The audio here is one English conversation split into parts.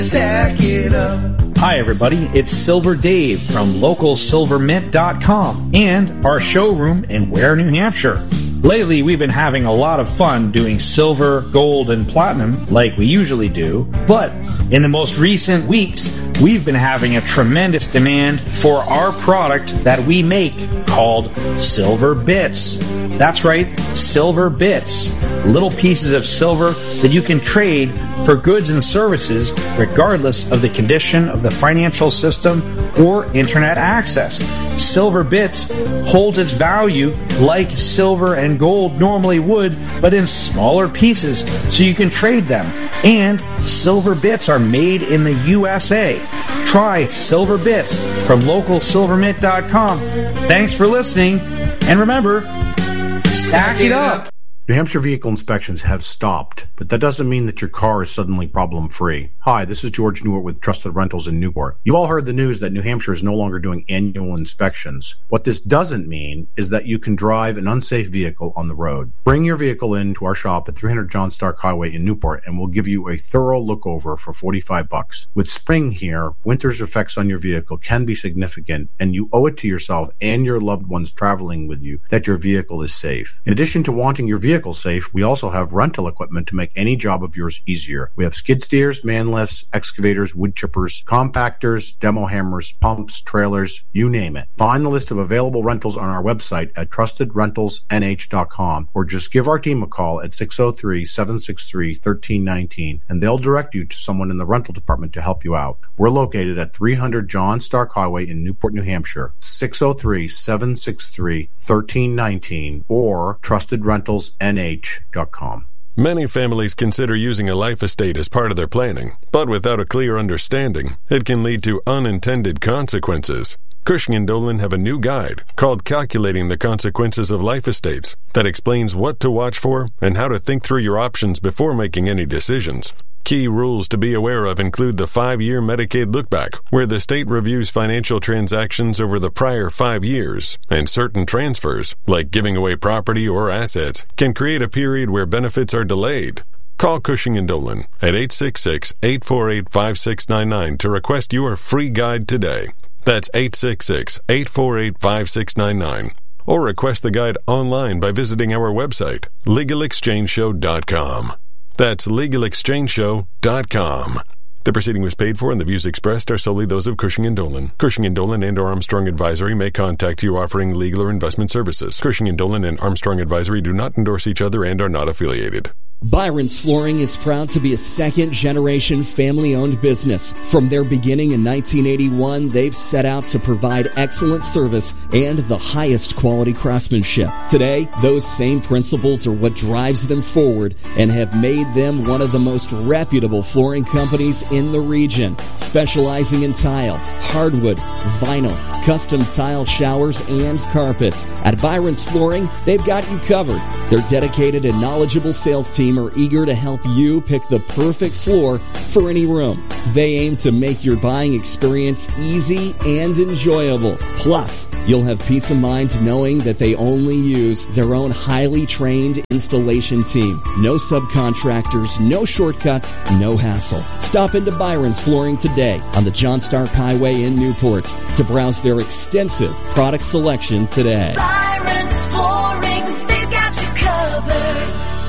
Stack it up. Hi everybody, it's Silver Dave from LocalSilverMint.com and our showroom in Ware, New Hampshire. Lately, we've been having a lot of fun doing silver, gold, and platinum like we usually do, but in the most recent weeks, we've been having a tremendous demand for our product that we make called Silver Bits. That's right, Silver Bits. Little pieces of silver that you can trade for goods and services regardless of the condition of the financial system or internet access. Silver Bits holds its value like silver and gold normally would, but in smaller pieces so you can trade them. And Silver Bits are made in the USA. Try Silver Bits from LocalSilverMint.com. Thanks for listening, and remember, stack it up. New Hampshire vehicle inspections have stopped, but that doesn't mean that your car is suddenly problem-free. Hi, this is George Newart with Trusted Rentals in Newport. You've all heard the news that New Hampshire is no longer doing annual inspections. What this doesn't mean is that you can drive an unsafe vehicle on the road. Bring your vehicle in to our shop at 300 John Stark Highway in Newport, and we'll give you a thorough look-over for $45. With spring here, winter's effects on your vehicle can be significant, and you owe it to yourself and your loved ones traveling with you that your vehicle is safe. In addition to wanting your vehicle safe, we also have rental equipment to make any job of yours easier. We have skid steers, man lifts, excavators, wood chippers, compactors, demo hammers, pumps, trailers, you name it. Find the list of available rentals on our website at trustedrentalsnh.com or just give our team a call at 603-763-1319 and they'll direct you to someone in the rental department to help you out. We're located at 300 John Stark Highway in Newport, New Hampshire, 603-763-1319 or trustedrentalsnh.com. Many families consider using a life estate as part of their planning, but without a clear understanding, it can lead to unintended consequences. Cushing & Dolan have a new guide called Calculating the Consequences of Life Estates that explains what to watch for and how to think through your options before making any decisions. Key rules to be aware of include the 5-year Medicaid lookback, where the state reviews financial transactions over the prior 5 years, and certain transfers, like giving away property or assets, can create a period where benefits are delayed. Call Cushing & Dolan at 866-848-5699 to request your free guide today. That's 866-848-5699. Or request the guide online by visiting our website, LegalExchangeShow.com. That's LegalExchangeShow.com. The proceeding was paid for and the views expressed are solely those of Cushing & Dolan. Cushing & Dolan and or Armstrong Advisory may contact you offering legal or investment services. Cushing & Dolan and Armstrong Advisory do not endorse each other and are not affiliated. Byron's Flooring is proud to be a second-generation family-owned business. From their beginning in 1981, they've set out to provide excellent service and the highest quality craftsmanship. Today, those same principles are what drives them forward and have made them one of the most reputable flooring companies in the region, specializing in tile, hardwood, vinyl, custom tile showers, and carpets. At Byron's Flooring, they've got you covered. Their dedicated and knowledgeable sales team are eager to help you pick the perfect floor for any room. They aim to make your buying experience easy and enjoyable. Plus, you'll have peace of mind knowing that they only use their own highly trained installation team. No subcontractors, no shortcuts, no hassle. Stop into Byron's Flooring today on the John Stark Highway in Newport to browse their extensive product selection today. Byron's Flooring, they've got you covered.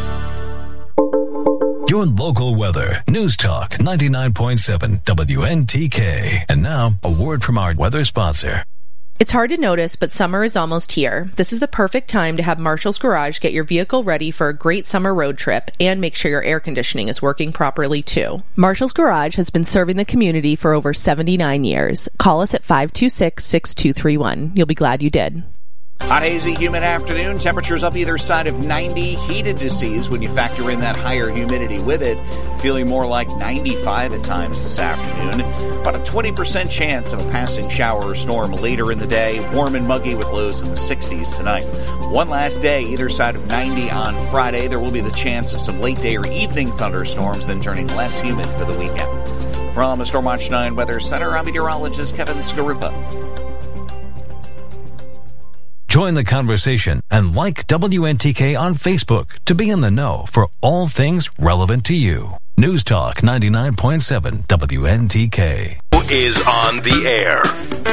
Your local weather. News Talk 99.7 WNTK. And now, a word from our weather sponsor. It's hard to notice, but summer is almost here. This is the perfect time to have Marshall's Garage get your vehicle ready for a great summer road trip and make sure your air conditioning is working properly too. Marshall's Garage has been serving the community for over 79 years. Call us at 526-6231. You'll be glad you did. Hot, hazy, humid afternoon. Temperatures up either side of 90. Heated to seas when you factor in that higher humidity with it. Feeling more like 95 at times this afternoon. About a 20% chance of a passing shower or storm later in the day. Warm and muggy with lows in the 60s tonight. One last day, either side of 90 on Friday. There will be the chance of some late day or evening thunderstorms, then turning less humid for the weekend. From the Stormwatch 9 Weather Center, I'm meteorologist Kevin Skarupa. Join the conversation and like WNTK on Facebook to be in the know for all things relevant to you. News Talk 99.7 WNTK. Who is on the air?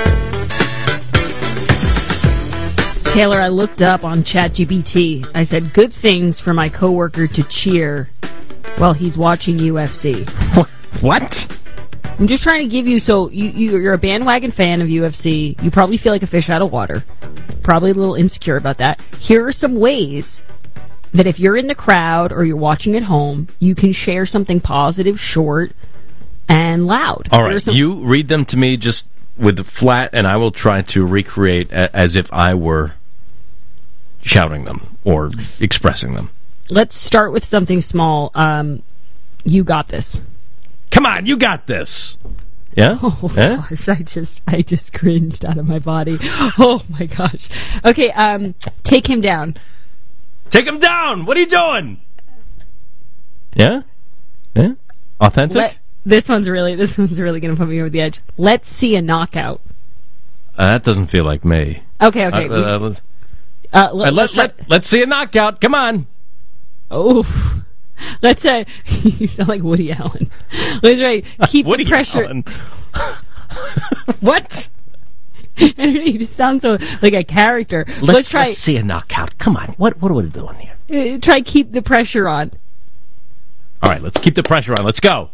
Taylor, I looked up on ChatGPT. I said, good things for my coworker to cheer while he's watching UFC. What? I'm just trying to give you, so you're a bandwagon fan of UFC. You probably feel like a fish out of water. Probably a little insecure about that. Here are some ways that if you're in the crowd or you're watching at home, you can share something positive, short, and loud. All right, you read them to me just with the flat, and I will try to recreate as if I were shouting them or expressing them. Let's start with something small. You got this. Come on, you got this. Yeah? Oh, gosh, I just cringed out of my body. Oh, my gosh. Okay, take him down. Take him down! What are you doing? Yeah? Yeah? Authentic? This one's really going to put me over the edge. Let's see a knockout. That doesn't feel like me. Okay. Let's see a knockout. Come on. Oh, let's you sound like Woody Allen. Let's keep Woody the pressure. Allen. What? I don't know, you just sound so like a character. Let's see a knockout. Come on. What are we doing here? Try keep the pressure on. All right, let's keep the pressure on. Let's go.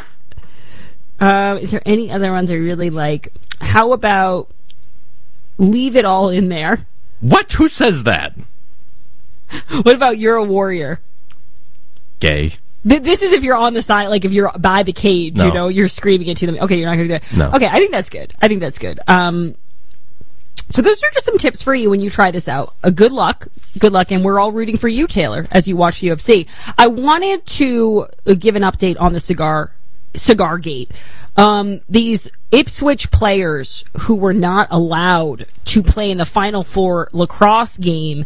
Is there any other ones I really like? How about leave it all in there? What? Who says that? What about you're a warrior? Gay. This is if you're on the side, like if you're by the cage, no. You're screaming it to them. Okay, you're not going to do that. No. Okay, I think that's good. So those are just some tips for you when you try this out. Good luck, and we're all rooting for you, Taylor, as you watch UFC. I wanted to give an update on the cigar gate. These Ipswich players who were not allowed to play in the Final Four lacrosse game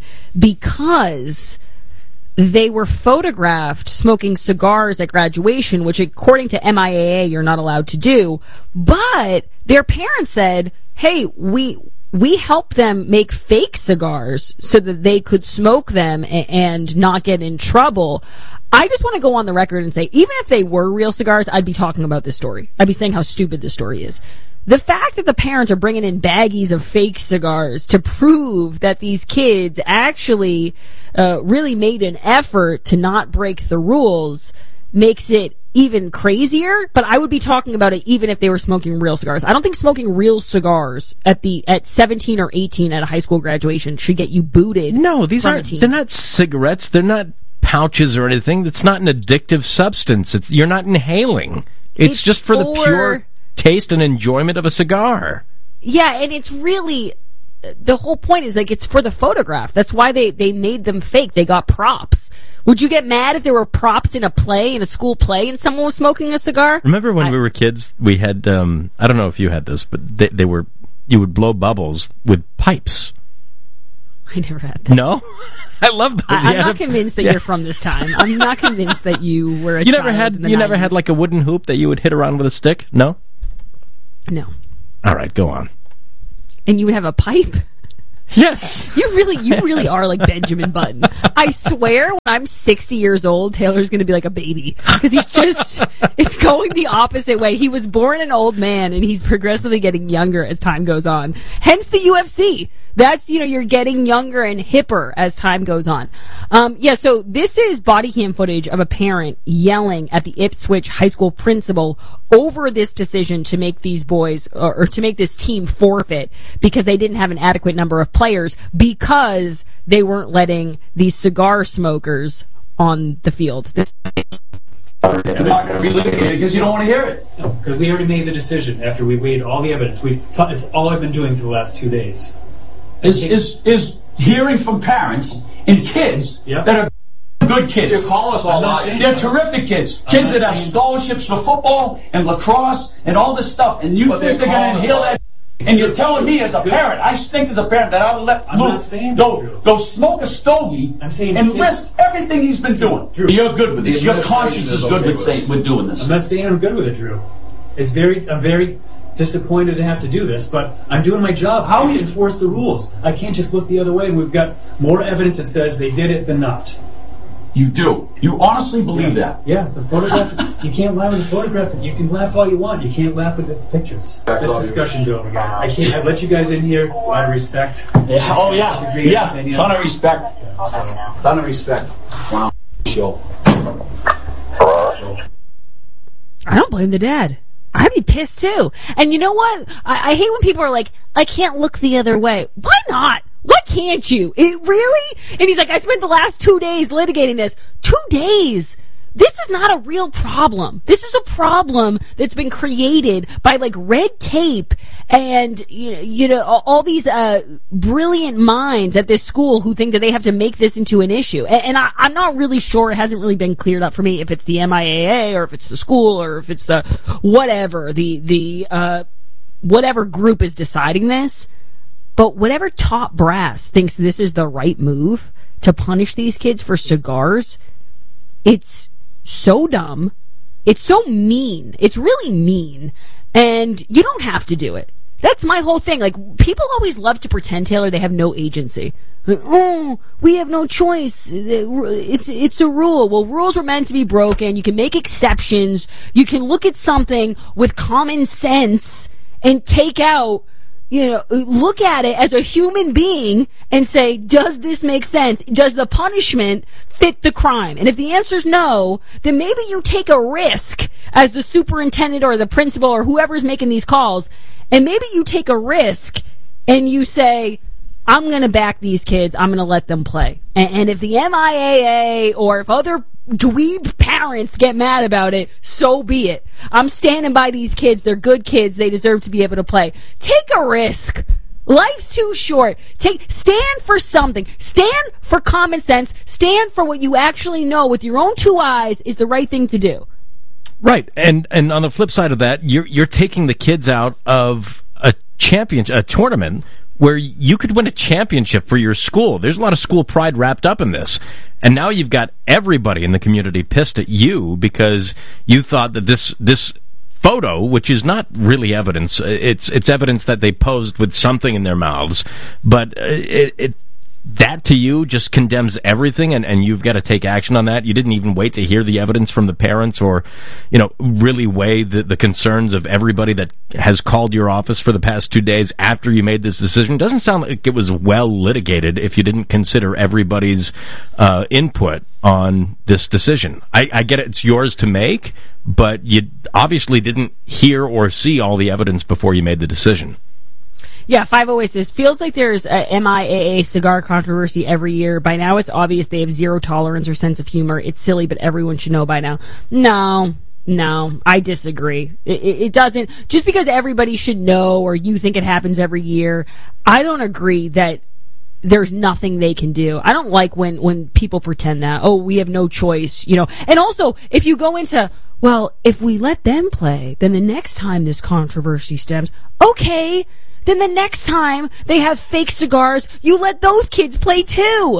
because they were photographed smoking cigars at graduation, which according to MIAA you're not allowed to do. But their parents said, hey, we helped them make fake cigars so that they could smoke them and not get in trouble. I just want to go on the record and say, even if they were real cigars, I'd be talking about this story. I'd be saying how stupid this story is. The fact that the parents are bringing in baggies of fake cigars to prove that these kids actually really made an effort to not break the rules makes it even crazier, but I would be talking about it even if they were smoking real cigars. I don't think smoking real cigars at 17 or 18 at a high school graduation should get you booted. No, they're not cigarettes. They're not pouches or anything. It's not an addictive substance. You're not inhaling. It's just for the pure taste and enjoyment of a cigar. Yeah, and it's really, the whole point is like it's for the photograph. That's why they made them fake. They got props. Would you get mad if there were props in a school play, and someone was smoking a cigar? Remember when we were kids, we had, I don't know if you had this, but you would blow bubbles with pipes. I never had that. No? I love those. I'm not convinced that you're from this time. I'm not convinced that you were a child in the 90s. Never had like a wooden hoop that you would hit around with a stick? No? No. All right, go on. And you would have a pipe? Yes. You really are like Benjamin Button. I swear when I'm 60 years old, Taylor's going to be like a baby. Because it's going the opposite way. He was born an old man and he's progressively getting younger as time goes on. Hence the UFC. That's, you're getting younger and hipper as time goes on. So this is body cam footage of a parent yelling at the Ipswich high school principal over this decision to make these boys, or to make this team forfeit because they didn't have an adequate number of players because they weren't letting these cigar smokers on the field. It's not going to be litigated because you don't want to hear it. No, because we already made the decision after we weighed all the evidence. It's all I've been doing for the last 2 days. Is hearing from parents and kids that are good kids. You call us all out. They're terrific kids. Kids that have scholarships for football and lacrosse and all this stuff. And you think they're going to inhale that? And you're telling me as a parent, I think as a parent that I would let Luke go smoke a stogie and risk everything he's been doing. Drew, you're good with this. Your conscience is good with doing this. I'm not saying I'm good with it, Drew. I'm very disappointed to have to do this, but I'm doing my job. How do you enforce the rules? I can't just look the other way. We've got more evidence that says they did it than not. You do. You honestly believe that? Yeah, the photograph. You can't lie with the photograph. You can laugh all you want. You can't laugh with the pictures. This discussion's over, guys. I let you guys in here out of respect. Yeah. Oh, yeah. Yeah. Ton of respect. Ton of respect. Wow. Show. I don't blame the dad. I'd be pissed too. And you know what? I hate when people are like, I can't look the other way. Why not? Why can't you? Really? And he's like, I spent the last 2 days litigating this. 2 days? This is not a real problem. This is a problem that's been created by like red tape and you know all these brilliant minds at this school who think that they have to make this into an issue. And I'm not really sure. It hasn't really been cleared up for me if it's the MIAA or if it's the school or if it's the whatever the whatever group is deciding this. But whatever top brass thinks this is the right move to punish these kids for cigars, it's so dumb. It's so mean. It's really mean. And you don't have to do it. That's my whole thing. Like, people always love to pretend, Taylor, they have no agency. Like, oh, we have no choice. It's a rule. Well, rules were meant to be broken. You can make exceptions. You can look at something with common sense and take out, look at it as a human being and say, does this make sense? Does the punishment fit the crime? And if the answer is no, then maybe you take a risk as the superintendent or the principal or whoever's making these calls, and maybe you take a risk and you say, I'm going to back these kids. I'm going to let them play. And if the MIAA or if other dweeb parents get mad about it, so be it. I'm standing by these kids. They're good kids. They deserve to be able to play. Take a risk. Life's too short. Stand for something. Stand for common sense. Stand for what you actually know with your own 2 eyes is the right thing to do. Right. And on the flip side of that, you're taking the kids out of a tournament where you could win a championship for your school. There's a lot of school pride wrapped up in this. And now you've got everybody in the community pissed at you because you thought that this photo, which is not really evidence, it's evidence that they posed with something in their mouths, but that to you just condemns everything, and you've got to take action on that. You didn't even wait to hear the evidence from the parents or, really weigh the concerns of everybody that has called your office for the past 2 days after you made this decision. It doesn't sound like it was well litigated if you didn't consider everybody's input on this decision. I get it, it's yours to make, but you obviously didn't hear or see all the evidence before you made the decision. Yeah, 508 says, feels like there's a MIAA cigar controversy every year. By now it's obvious they have zero tolerance or sense of humor. It's silly, but everyone should know by now. No, I disagree. It doesn't, just because everybody should know or you think it happens every year, I don't agree that there's nothing they can do. I don't like when people pretend that, oh, we have no choice, And also, if you go into, well, if we let them play, then the next time this controversy stems, okay, then the next time they have fake cigars, you let those kids play too.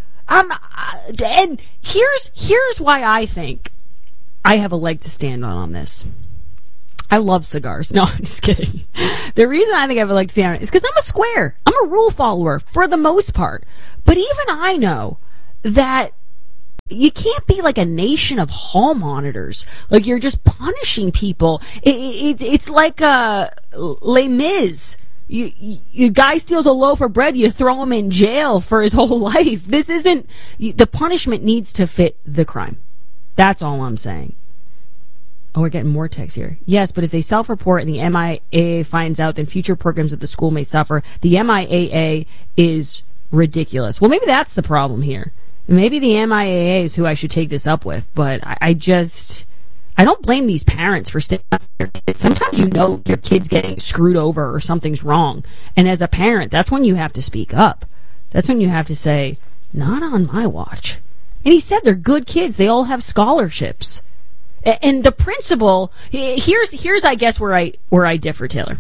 And here's why I think I have a leg to stand on this. I love cigars. No, I'm just kidding. The reason I think I have a leg to stand on it is because I'm a square. I'm a rule follower for the most part. But even I know that you can't be like a nation of hall monitors. Like you're just punishing people. It's like Les Mis. You guy steals a loaf of bread, you throw him in jail for his whole life. This isn't, the punishment needs to fit the crime. That's all I'm saying. Oh, we're getting more texts here. Yes, but if they self-report and the MIAA finds out, then future programs at the school may suffer. The MIAA is ridiculous. Well, maybe that's the problem here. Maybe the MIAA is who I should take this up with, but I don't blame these parents for sticking up for their kids. Sometimes your kid's getting screwed over or something's wrong. And as a parent, that's when you have to speak up. That's when you have to say, not on my watch. And he said they're good kids. They all have scholarships. And the principal, here's I guess where I differ, Taylor.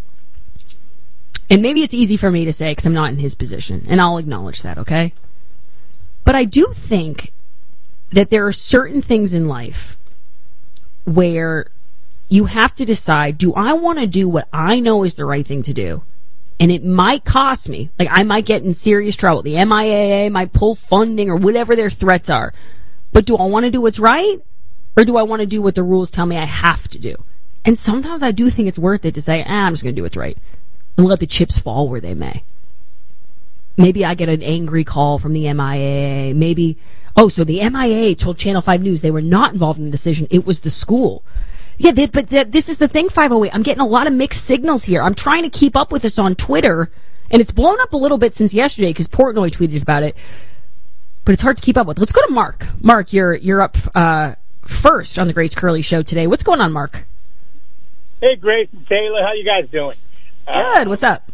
And maybe it's easy for me to say because I'm not in his position. And I'll acknowledge that, okay? But I do think that there are certain things in life where you have to decide, do I want to do what I know is the right thing to do? And it might cost me. Like, I might get in serious trouble. The MIAA might pull funding or whatever their threats are. But do I want to do what's right? Or do I want to do what the rules tell me I have to do? And sometimes I do think it's worth it to say, I'm just going to do what's right. And let the chips fall where they may. Maybe I get an angry call from the MIAA. Maybe, so the MIAA told Channel 5 News they were not involved in the decision. It was the school. Yeah, but this is the thing, 508. I'm getting a lot of mixed signals here. I'm trying to keep up with this on Twitter, and it's blown up a little bit since yesterday because Portnoy tweeted about it. But it's hard to keep up with. Let's go to Mark. Mark, you're up first on the Grace Curley Show today. What's going on, Mark? Hey, Grace and Taylor. How you guys doing? Good. What's up?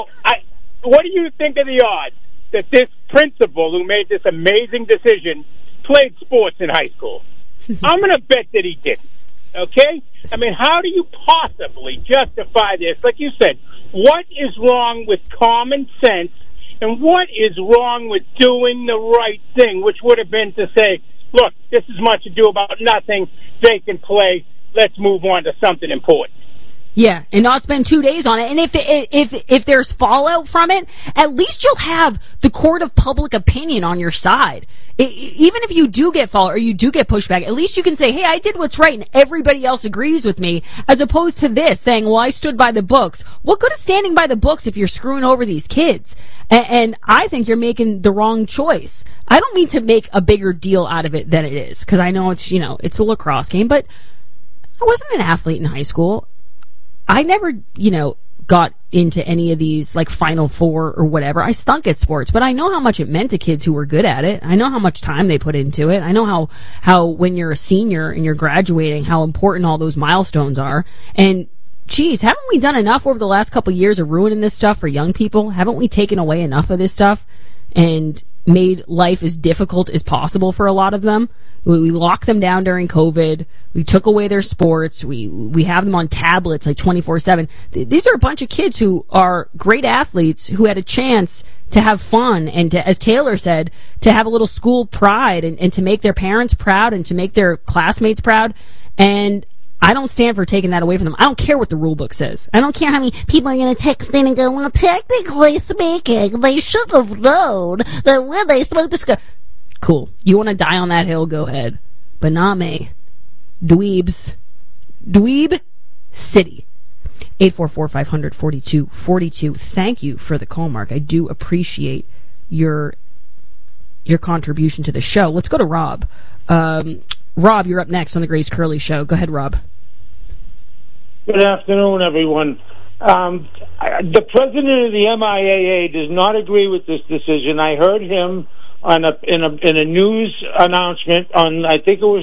What do you think of the odds that this principal who made this amazing decision played sports in high school? I'm going to bet that he didn't. Okay? I mean, how do you possibly justify this? Like you said, what is wrong with common sense and what is wrong with doing the right thing, which would have been to say, look, this is much ado about nothing. They can play. Let's move on to something important. Yeah, and not spend 2 days on it. And if there's fallout from it, at least you'll have the court of public opinion on your side. Even if you do get fallout or you do get pushback, at least you can say, hey, I did what's right and everybody else agrees with me, as opposed to this saying, well, I stood by the books. What good is standing by the books if you're screwing over these kids? And I think you're making the wrong choice. I don't mean to make a bigger deal out of it than it is, because I know it's a lacrosse game, but I wasn't an athlete in high school. I never, got into any of these, like, Final Four or whatever. I stunk at sports, but I know how much it meant to kids who were good at it. I know how much time they put into it. I know how when you're a senior and you're graduating, how important all those milestones are. And, geez, haven't we done enough over the last couple of years of ruining this stuff for young people? Haven't we taken away enough of this stuff and made life as difficult as possible for a lot of them? We locked them down during COVID. We took away their sports. We have them on tablets like 24/7. These are a bunch of kids who are great athletes who had a chance to have fun and to, as Taylor said, to have a little school pride and to make their parents proud and to make their classmates proud. And I don't stand for taking that away from them. I don't care what the rule book says. I don't care how many people are going to text in and go, well, technically speaking, they should have known that when they smoked the cigar. Cool. You want to die on that hill, go ahead. But not me. Dweebs. Dweeb City. 844-500-4242. Thank you for the call, Mark. I do appreciate your contribution to the show. Let's go to Rob. Rob, you're up next on the Grace Curley Show. Go ahead, Rob. Good afternoon, everyone. The president of the MIAA does not agree with this decision. I heard him in a news announcement on, I think it was,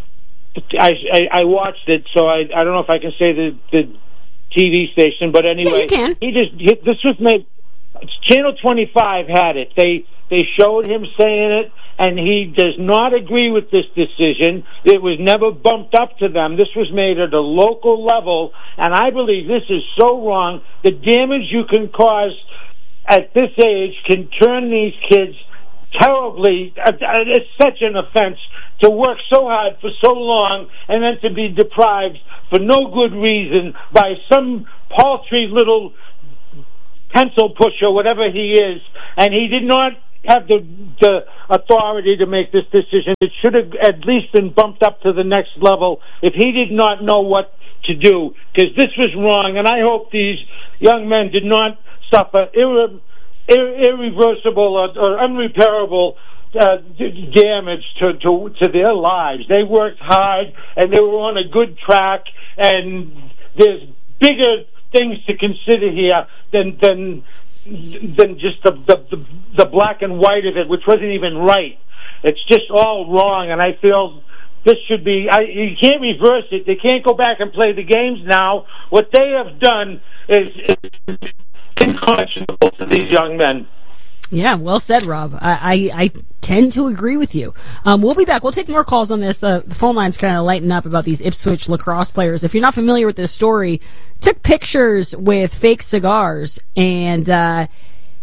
I watched it, so I don't know if I can say the TV station, but anyway, yeah, you can. This was made. Channel 25 had it. They showed him saying it, and he does not agree with this decision. It was never bumped up to them. This was made at a local level, and I believe this is so wrong. The damage you can cause at this age can turn these kids terribly. It's such an offense to work so hard for so long and then to be deprived for no good reason by some paltry little pencil pusher, whatever he is, and he did not have the authority to make this decision. It should have at least been bumped up to the next level if he did not know what to do, because this was wrong, and I hope these young men did not suffer irreversible or unrepairable damage to their lives. They worked hard, and they were on a good track, and there's bigger things to consider here than just the black and white of it, which wasn't even right. It's just all wrong, and I feel this should be. You can't reverse it. They can't go back and play the games now. What they have done is unconscionable to these young men. Yeah, well said, Rob. I tend to agree with you. We'll be back. We'll take more calls on this. The phone line's kind of lighting up about these Ipswich lacrosse players. If you're not familiar with this story, took pictures with fake cigars, and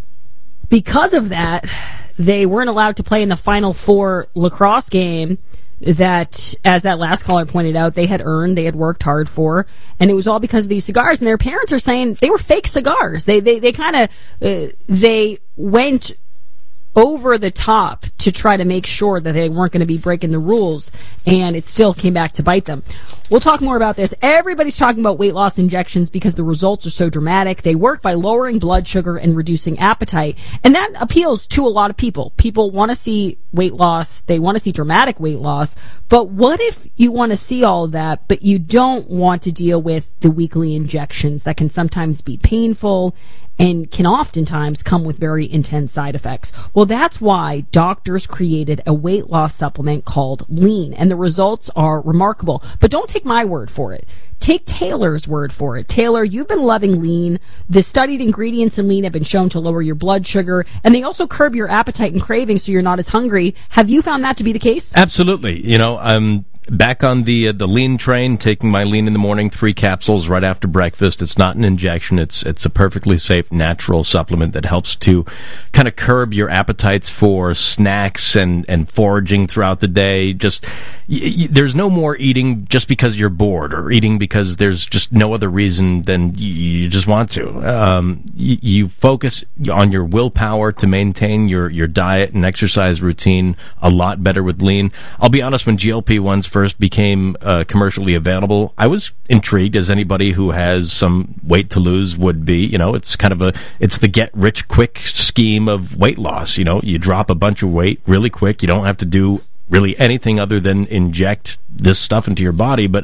because of that, they weren't allowed to play in the Final Four lacrosse game that, as that last caller pointed out, they had worked hard for, and it was all because of these cigars. And their parents are saying they were fake cigars. They kind of they went over the top to try to make sure that they weren't going to be breaking the rules, and it still came back to bite them. We'll talk more about this. Everybody's talking about weight loss injections because the results are so dramatic. They work by lowering blood sugar and reducing appetite, and that appeals to a lot of people. People want to see weight loss. They want to see dramatic weight loss. But what if you want to see all of that, but you don't want to deal with the weekly injections that can sometimes be painful and can oftentimes come with very intense side effects? Well, that's why doctors created a weight loss supplement called Lean, and the results are remarkable. But don't take my word for it. Take Taylor's word for it. Taylor, you've been loving Lean. The studied ingredients in Lean have been shown to lower your blood sugar, and they also curb your appetite and cravings so you're not as hungry. Have you found that to be the case? Absolutely. You know, I'm back on the Lean train, taking my Lean in the morning, 3 capsules right after breakfast. It's not an injection. It's a perfectly safe, natural supplement that helps to kind of curb your appetites for snacks and foraging throughout the day. Just there's no more eating just because you're bored, or eating because there's just no other reason than you just want to. You focus on your willpower to maintain your diet and exercise routine a lot better with Lean. I'll be honest, when GLP-1s first became commercially available, I was intrigued, as anybody who has some weight to lose would be. You know, it's kind of it's the get rich quick scheme of weight loss. You know, you drop a bunch of weight really quick. You don't have to do really anything other than inject this stuff into your body. But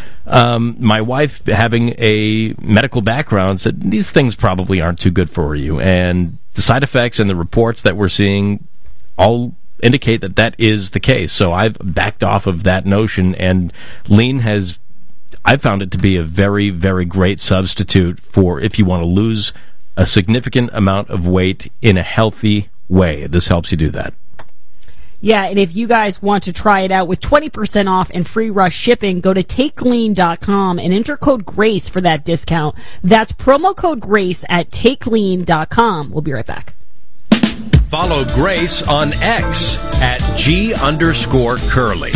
my wife, having a medical background, said these things probably aren't too good for you, and the side effects and the reports that we're seeing all indicate that is the case. So I've backed off of that notion, and Lean I found it to be a very, very great substitute for if you want to lose a significant amount of weight in a healthy way. This helps you do that. Yeah, and if you guys want to try it out with 20% off and free rush shipping, go to TakeLean.com and enter code GRACE for that discount. That's promo code GRACE at TakeLean.com. We'll be right back. Follow Grace on X at @G_Curly.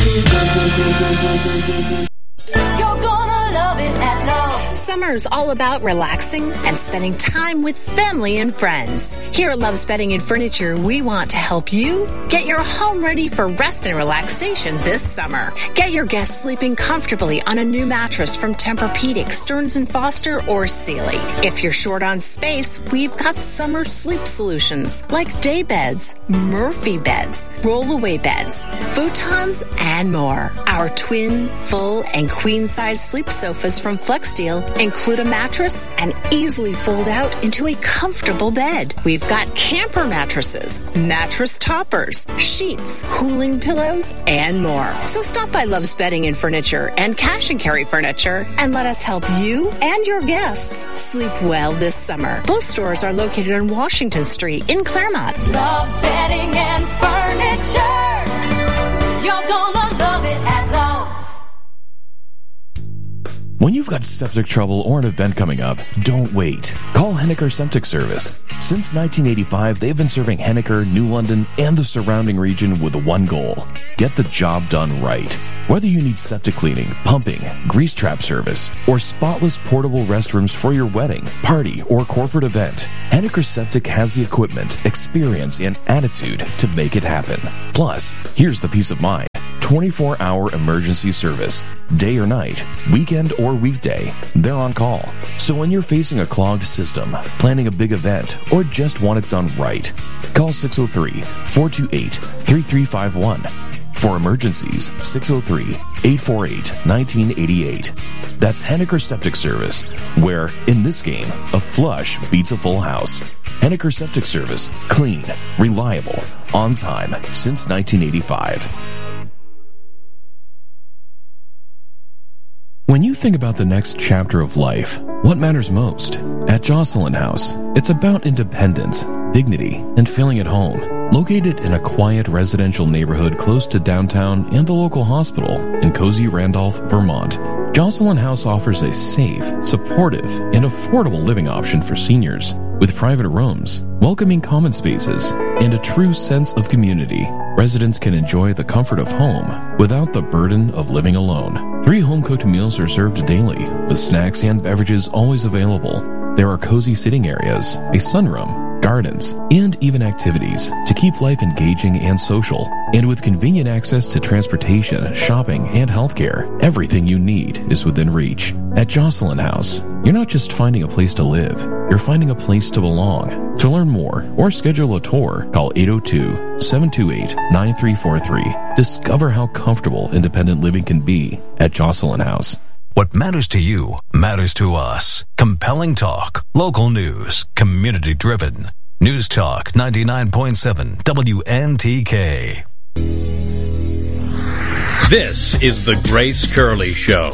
You're gonna love it at Lowe's. Summer's all about relaxing and spending time with family and friends. Here at Love's Bedding and Furniture, we want to help you get your home ready for rest and relaxation this summer. Get your guests sleeping comfortably on a new mattress from Tempur-Pedic, Stearns & Foster, or Sealy. If you're short on space, we've got summer sleep solutions like day beds, Murphy beds, roll-away beds, futons, and more. Our twin, full, and queen-size sleep sofas from FlexSteel include a mattress and easily fold out into a comfortable bed. We've got camper mattresses, mattress toppers, sheets, cooling pillows, and more. So stop by Love's Bedding and Furniture and Cash and Carry Furniture and let us help you and your guests sleep well this summer. Both stores are located on Washington Street in Claremont. Love's Bedding and Furniture. You're gonna love it at Lowe's. When you've got septic trouble or an event coming up, don't wait. Call Henniker Septic Service. Since 1985, they've been serving Henniker, New London, and the surrounding region with one goal: get the job done right. Whether you need septic cleaning, pumping, grease trap service, or spotless portable restrooms for your wedding, party, or corporate event, Henniker Septic has the equipment, experience, and attitude to make it happen. Plus, here's the peace of mind: 24-hour emergency service. Day or night, weekend or weekday, they're on call. So when you're facing a clogged system, planning a big event, or just want it done right, call 603-428-3351. For emergencies, 603-848-1988. That's Henniker Septic Service, where, in this game, a flush beats a full house. Henniker Septic Service. Clean, reliable, on time, since 1985. When you think about the next chapter of life, what matters most? At Jocelyn House, it's about independence, dignity, and feeling at home. Located in a quiet residential neighborhood close to downtown and the local hospital in cozy Randolph, Vermont, Jocelyn House offers a safe, supportive, and affordable living option for seniors. With private rooms, welcoming common spaces, and a true sense of community, residents can enjoy the comfort of home without the burden of living alone. 3 home-cooked meals are served daily, with snacks and beverages always available. There are cozy sitting areas, a sunroom, gardens, and even activities to keep life engaging and social. And with convenient access to transportation, shopping, and healthcare, everything you need is within reach. At Jocelyn House, you're not just finding a place to live, you're finding a place to belong. To learn more or schedule a tour, call 802-728-9343. Discover how comfortable independent living can be at Jocelyn House. What matters to you matters to us. Compelling talk, local news, community driven. News Talk 99.7 WNTK. This is the Grace Curley Show.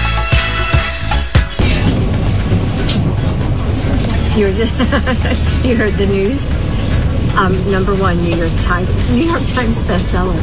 You were just you heard the news. Number 1 New York Times bestseller.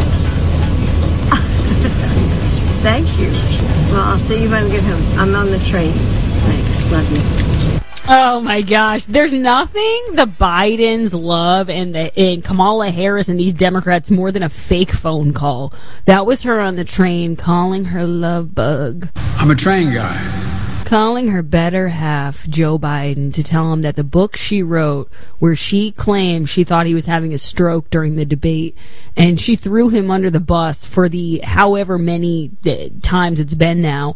Thank you. Well, I'll see you when I get home. I'm on the train. Thanks. Love you. Oh my gosh. There's nothing the Bidens love and Kamala Harris and these Democrats more than a fake phone call. That was her on the train calling her love bug. I'm a train guy. Calling her better half, Joe Biden, to tell him that the book she wrote, where she claimed she thought he was having a stroke during the debate, and she threw him under the bus for the however many times it's been now,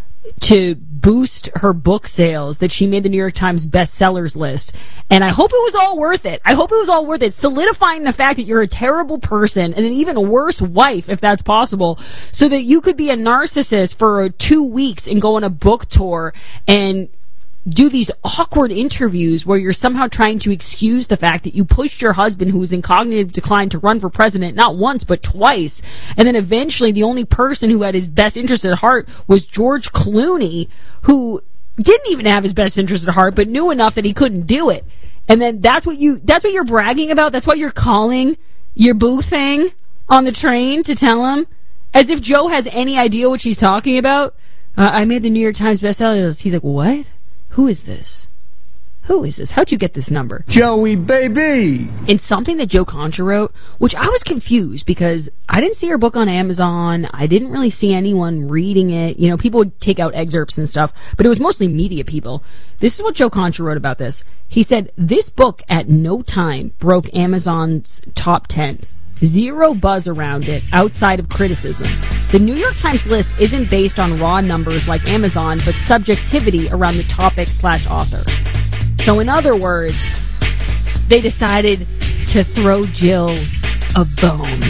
to boost her book sales, that she made the New York Times bestsellers list. And I hope it was all worth it. I hope it was all worth it. Solidifying the fact that you're a terrible person and an even worse wife, if that's possible, so that you could be a narcissist for 2 weeks and go on a book tour and do these awkward interviews where you're somehow trying to excuse the fact that you pushed your husband, who's in cognitive decline, to run for president not once but twice, and then eventually the only person who had his best interest at heart was George Clooney, who didn't even have his best interest at heart but knew enough that he couldn't do it. And then that's what you're bragging about. That's what you're calling your boo thing on the train, to tell him, as if Joe has any idea what she's talking about. I made the New York Times bestseller list. He's like, what? Who is this? Who is this? How'd you get this number? Joey, baby! And something that Joe Concha wrote, which I was confused because I didn't see her book on Amazon. I didn't really see anyone reading it. You know, people would take out excerpts and stuff, but it was mostly media people. This is what Joe Concha wrote about this. He said, this book at no time broke Amazon's top 10. Zero buzz around it outside of criticism. The New York Times list isn't based on raw numbers like Amazon, but subjectivity around the topic/author. So in other words, they decided to throw Jill a bone.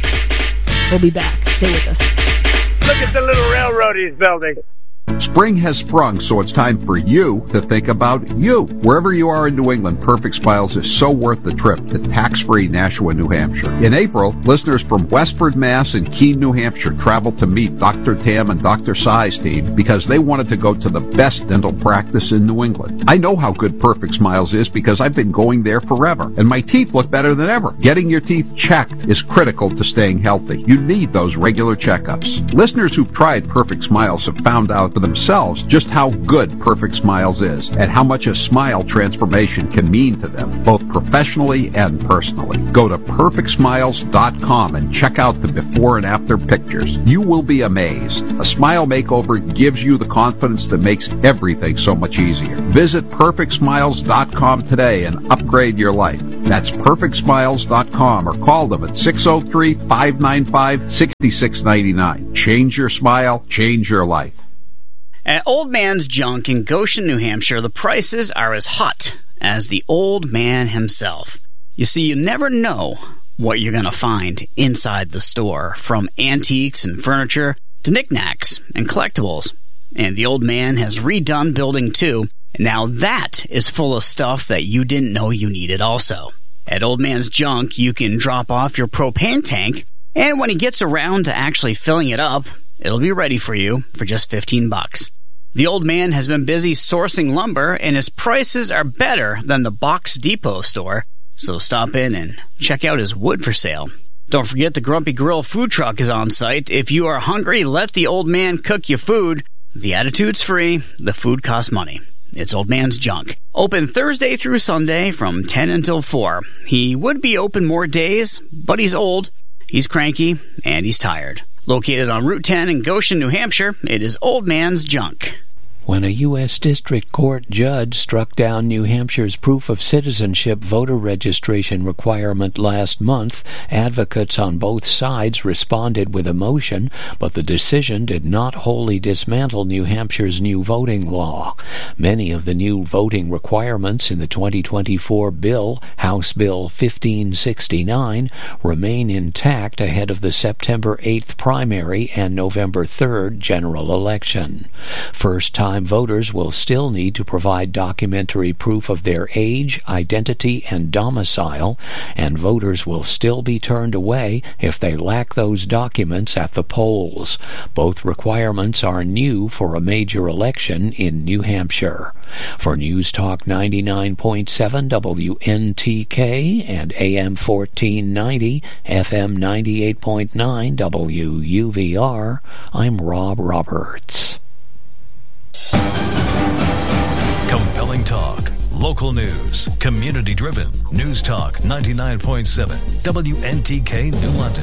We'll be back. Stay with us. Look at the little railroad he's building. Spring has sprung, so it's time for you to think about you. Wherever you are in New England, Perfect Smiles is so worth the trip to tax-free Nashua, New Hampshire. In April, listeners from Westford, Mass. and Keene, New Hampshire traveled to meet Dr. Tam and Dr. Sai's team because they wanted to go to the best dental practice in New England. I know how good Perfect Smiles is because I've been going there forever, and my teeth look better than ever. Getting your teeth checked is critical to staying healthy. You need those regular checkups. Listeners who've tried Perfect Smiles have found out for themselves just how good Perfect Smiles is and how much a smile transformation can mean to them, both professionally and personally. Go to perfectsmiles.com and check out the before and after pictures. You will be amazed. A smile makeover gives you the confidence that makes everything so much easier. Visit perfectsmiles.com today and upgrade your life. That's perfectsmiles.com or call them at 603-595-6699. Change your smile, change your life. At Old Man's Junk in Goshen, New Hampshire, the prices are as hot as the old man himself. You see, you never know what you're going to find inside the store, from antiques and furniture to knickknacks and collectibles. And the old man has redone Building 2, and now that is full of stuff that you didn't know you needed also. At Old Man's Junk, you can drop off your propane tank, and when he gets around to actually filling it up, it'll be ready for you for just $15. The old man has been busy sourcing lumber, and his prices are better than the Box Depot store, so stop in and check out his wood for sale. Don't forget the Grumpy Grill food truck is on site. If you are hungry, let the old man cook you food. The attitude's free, the food costs money. It's Old Man's Junk. Open Thursday through Sunday from 10 until 4. He would be open more days, but he's old, he's cranky, and he's tired. Located on Route 10 in Goshen, New Hampshire, it is Old Man's Junk. When a U.S. District Court judge struck down New Hampshire's proof of citizenship voter registration requirement last month, advocates on both sides responded with emotion, but the decision did not wholly dismantle New Hampshire's new voting law. Many of the new voting requirements in the 2024 bill, House Bill 1569, remain intact ahead of the September 8th primary and November 3rd general election. First-time voters will still need to provide documentary proof of their age, identity, and domicile, and voters will still be turned away if they lack those documents at the polls. Both requirements are new for a major election in New Hampshire. For News Talk 99.7 WNTK and AM 1490, FM 98.9 WUVR, I'm Rob Roberts. Compelling talk, local news, community-driven. News Talk 99.7 WNTK New London.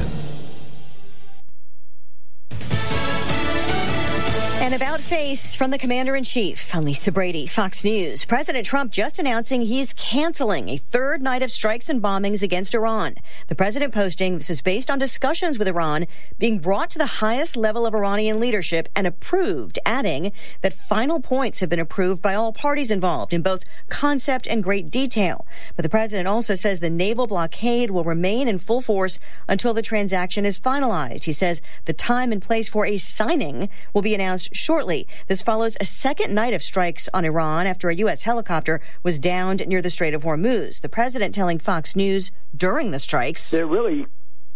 An about-face from the Commander-in-Chief. I'm Lisa Brady, Fox News. President Trump just announcing he's canceling a third night of strikes and bombings against Iran. The president posting this is based on discussions with Iran being brought to the highest level of Iranian leadership and approved, adding that final points have been approved by all parties involved in both concept and great detail. But the president also says the naval blockade will remain in full force until the transaction is finalized. He says the time and place for a signing will be announced shortly. This follows a second night of strikes on Iran after a U.S. helicopter was downed near the Strait of Hormuz. The president telling Fox News during the strikes, they're really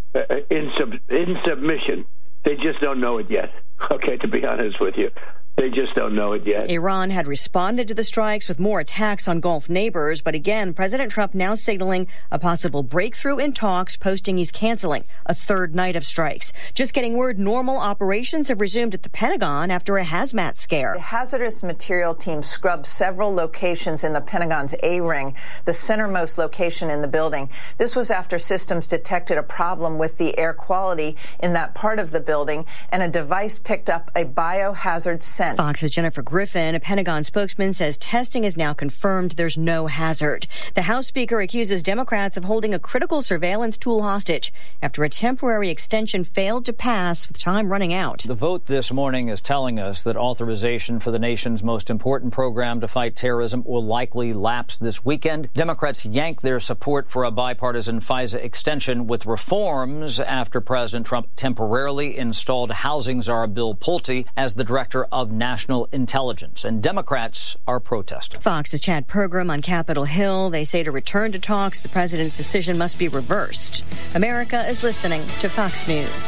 in submission. They just don't know it yet. Okay, to be honest with you. They just don't know it yet. Iran had responded to the strikes with more attacks on Gulf neighbors, but again, President Trump now signaling a possible breakthrough in talks, posting he's canceling a third night of strikes. Just getting word normal operations have resumed at the Pentagon after a hazmat scare. The hazardous material team scrubbed several locations in the Pentagon's A-ring, the centermost location in the building. This was after systems detected a problem with the air quality in that part of the building, and a device picked up a biohazard scent. Fox's Jennifer Griffin, a Pentagon spokesman, says testing is now confirmed there's no hazard. The House Speaker accuses Democrats of holding a critical surveillance tool hostage after a temporary extension failed to pass with time running out. The vote this morning is telling us that authorization for the nation's most important program to fight terrorism will likely lapse this weekend. Democrats yanked their support for a bipartisan FISA extension with reforms after President Trump temporarily installed housing czar Bill Pulte as the director of national intelligence, and Democrats are protesting. Fox's Chad Pergram on Capitol Hill. They say to return to talks, the president's decision must be reversed. America is listening to Fox News.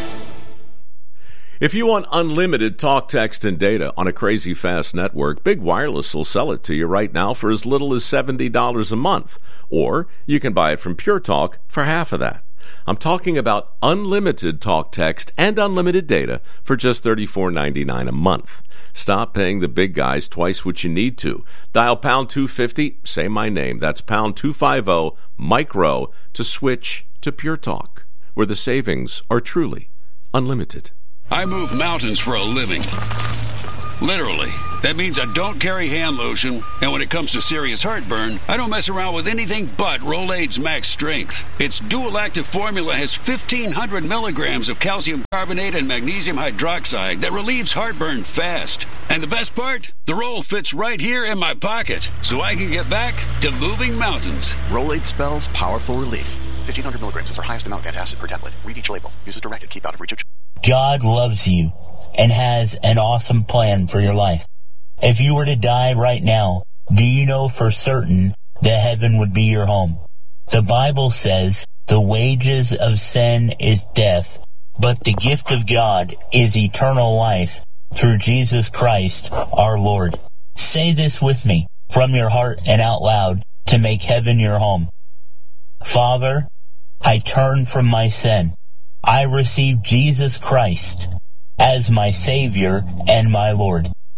If you want unlimited talk, text, and data on a crazy fast network, Big Wireless will sell it to you right now for as little as $70 a month. Or you can buy it from Pure Talk for half of that. I'm talking about unlimited talk, text, and unlimited data for just $34.99 a month. Stop paying the big guys twice what you need to. Dial pound 250, say my name. That's pound 250 micro to switch to Pure Talk, where the savings are truly unlimited. I move mountains for a living. Literally. That means I don't carry hand lotion, and when it comes to serious heartburn, I don't mess around with anything but Rolaids Max Strength. Its dual-active formula has 1,500 milligrams of calcium carbonate and magnesium hydroxide that relieves heartburn fast. And the best part? The roll fits right here in my pocket, so I can get back to moving mountains. Rolaids spells powerful relief. 1,500 milligrams is our highest amount of antacid per tablet. Read each label. Use as directed. Keep out of reach of... God loves you and has an awesome plan for your life. If you were to die right now, do you know for certain that heaven would be your home? The Bible says the wages of sin is death, but the gift of God is eternal life through Jesus Christ our Lord. Say this with me from your heart and out loud to make heaven your home. Father, I turn from my sin. I receive Jesus Christ as my Savior and my Lord.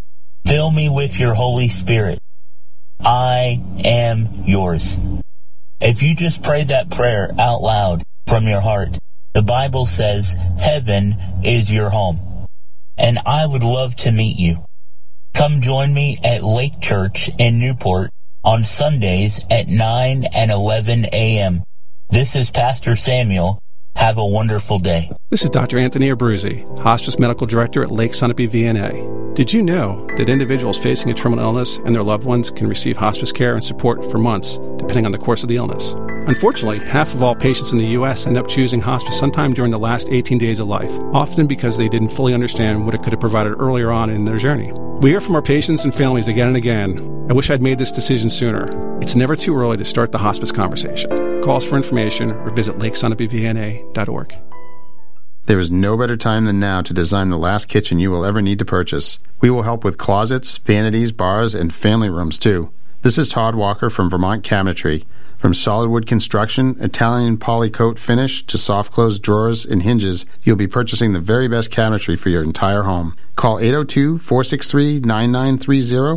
Fill me with your Holy Spirit. I am yours. If you just pray that prayer out loud from your heart, the Bible says heaven is your home. And I would love to meet you. Come join me at Lake Church in Newport on Sundays at 9 and 11 a.m. This is Pastor Samuel. Have a wonderful day. This is Dr. Anthony Abruzzi, Hospice Medical Director at Lake Sunapee VNA. Did you know that individuals facing a terminal illness and their loved ones can receive hospice care and support for months, depending on the course of the illness? Unfortunately, half of all patients in the U.S. end up choosing hospice sometime during the last 18 days of life, often because they didn't fully understand what it could have provided earlier on in their journey. We hear from our patients and families again and again, I wish I'd made this decision sooner. It's never too early to start the hospice conversation. Call us for information or visit lakesunapevna.org. There is no better time than now to design the last kitchen you will ever need to purchase. We will help with closets, vanities, bars, and family rooms, too. This is Todd Walker from Vermont Cabinetry. From solid wood construction, Italian polycoat finish, to soft close drawers and hinges, you'll be purchasing the very best cabinetry for your entire home. Call 802-463-9930,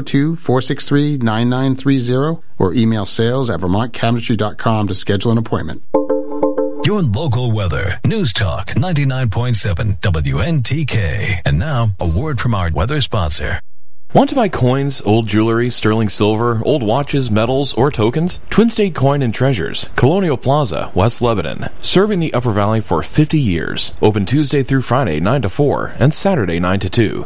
802-463-9930, or email sales@vermontcabinetry.com to schedule an appointment. Your local weather. News Talk 99.7 WNTK. And now, a word from our weather sponsor. Want to buy coins, old jewelry, sterling silver, old watches, medals, or tokens? Twin State Coin and Treasures, Colonial Plaza, West Lebanon. Serving the Upper Valley for 50 years. Open Tuesday through Friday 9 to 4 and Saturday 9 to 2.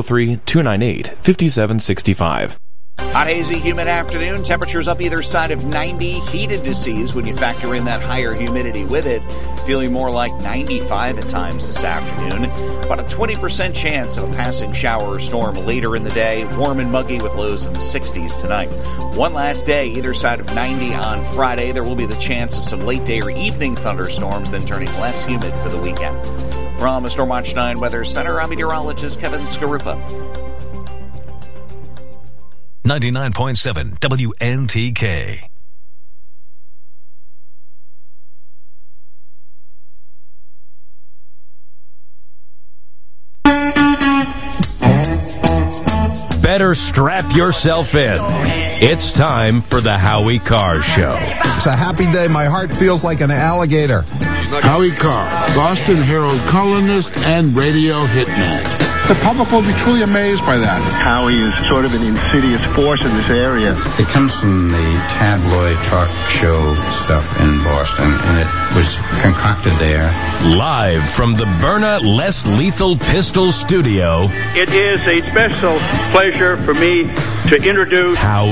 603-298-5765. Hot, hazy, humid afternoon. Temperatures up either side of 90. Heated to seas when you factor in that higher humidity with it. Feeling more like 95 at times this afternoon. About a 20% chance of a passing shower or storm later in the day. Warm and muggy with lows in the 60s tonight. One last day, either side of 90 on Friday. There will be the chance of some late day or evening thunderstorms, then turning less humid for the weekend. From the Stormwatch 9 Weather Center, I'm meteorologist Kevin Skarupa. 99.7 WNTK. Better strap yourself in. It's time for the Howie Carr Show. It's a happy day. My heart feels like an alligator. Howie Carr, Boston Herald columnist and radio hitman. The public will be truly amazed by that. Howie is sort of an insidious force in this area. It comes from the tabloid talk show stuff in Boston, and it was concocted there. Live from the Byrna Less Lethal Pistol Studio, it is a special pleasure for me to introduce Howie